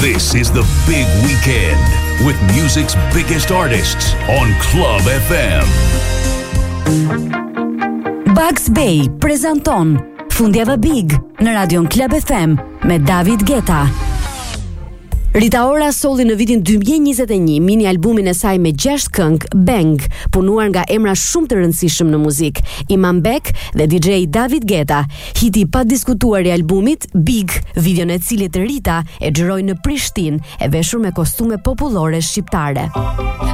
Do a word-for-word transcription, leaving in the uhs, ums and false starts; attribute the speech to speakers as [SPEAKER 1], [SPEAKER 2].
[SPEAKER 1] This is the big weekend with music's biggest artists on Club F M.
[SPEAKER 2] Bugs Bay prezanton Fundjava Big në radion Club F M me David Guetta. Rita Ora solli në vitin dy mijë e njëzet e një mini albumin e saj me gjashtë këngë Bang, punuar nga emra shumë të rëndësishëm në muzikë, Imam Bek dhe D J David Guetta. Hiti pa diskutuar i albumit Big, videon e cilit Rita e xhiroi në Prishtinë, e veshur me kostume popullore shqiptare.